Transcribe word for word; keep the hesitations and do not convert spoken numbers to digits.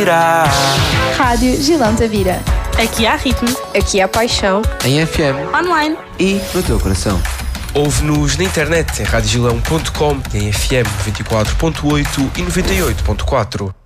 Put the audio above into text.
Tavira. Rádio Gilão Tavira. Aqui há ritmo. Aqui há paixão. Em F M. Online. E no teu coração. Ouve-nos na internet em radiogilão ponto com, em F M noventa e quatro ponto oito e noventa e oito ponto quatro.